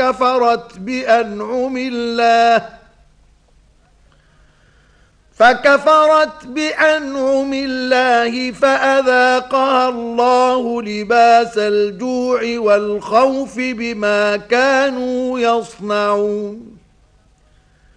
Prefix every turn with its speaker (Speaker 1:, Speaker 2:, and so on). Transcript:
Speaker 1: فكفرت بأنعم الله فأذاقها الله لباس الجوع والخوف بما كانوا يصنعون